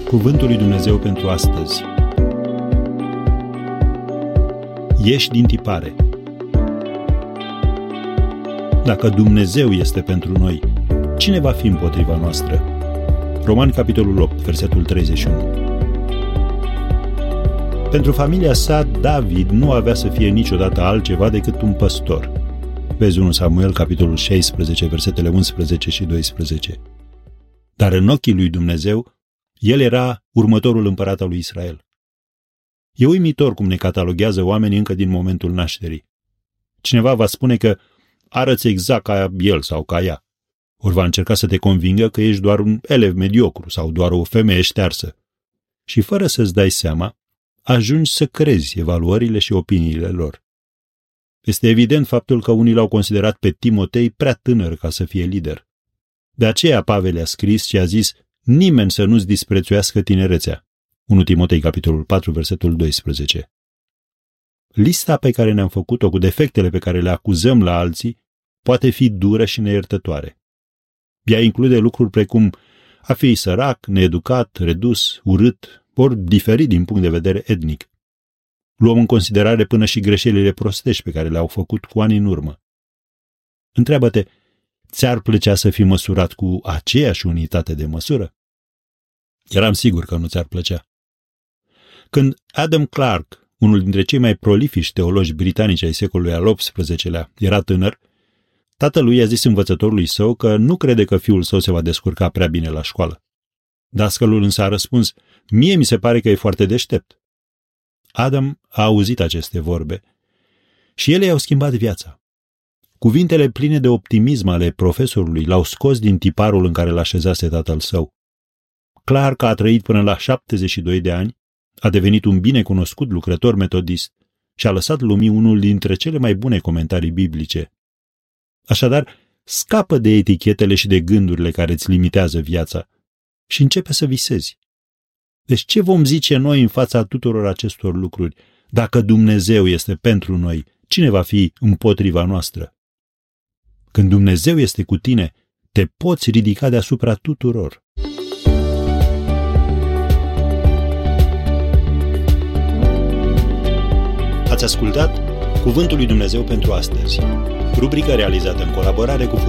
Cuvântul lui Dumnezeu pentru astăzi. Ieși din tipare. Dacă Dumnezeu este pentru noi, cine va fi împotriva noastră? Romani, capitolul 8, versetul 31. Pentru familia sa, David nu avea să fie niciodată altceva decât un păstor. Vezi 1 Samuel, capitolul 16, versetele 11 și 12. Dar în ochii lui Dumnezeu, el era următorul împărat al lui Israel. E uimitor cum ne cataloghează oamenii încă din momentul nașterii. Cineva va spune că arăți exact ca el sau ca ea. Ori va încerca să te convingă că ești doar un elev mediocru sau doar o femeie ștearsă. Și fără să-ți dai seama, ajungi să crezi evaluările și opiniile lor. Este evident faptul că unii l-au considerat pe Timotei prea tânăr ca să fie lider. De aceea Pavel a scris și a zis: nimeni să nu-ți disprețuiască tinerețea. 1 Timotei, capitolul 4, versetul 12. Lista pe care ne-am făcut-o cu defectele pe care le acuzăm la alții poate fi dură și neiertătoare. Ea include lucruri precum a fi sărac, needucat, redus, urât, ori diferit din punct de vedere etnic. Luăm în considerare până și greșelile prostești pe care le-au făcut cu ani în urmă. Întreabă-te, ți-ar plăcea să fii măsurat cu aceeași unitate de măsură? Eram sigur că nu ți-ar plăcea. Când Adam Clarke, unul dintre cei mai prolifici teologi britanici ai secolului al XVIII-lea, era tânăr, tatălui i-a zis învățătorului său că nu crede că fiul său se va descurca prea bine la școală. Dascălul însă a răspuns: mie mi se pare că e foarte deștept. Adam a auzit aceste vorbe și ele i-au schimbat viața. Cuvintele pline de optimism ale profesorului l-au scos din tiparul în care l-așezase tatăl său. Clark a trăit până la 72 de ani, a devenit un binecunoscut lucrător metodist și a lăsat lumii unul dintre cele mai bune comentarii biblice. Așadar, scapă de etichetele și de gândurile care îți limitează viața și începe să visezi. Deci ce vom zice noi în fața tuturor acestor lucruri? Dacă Dumnezeu este pentru noi, cine va fi împotriva noastră? Când Dumnezeu este cu tine, te poți ridica deasupra tuturor. Ați ascultat Cuvântul lui Dumnezeu pentru astăzi, rubrica realizată în colaborare cu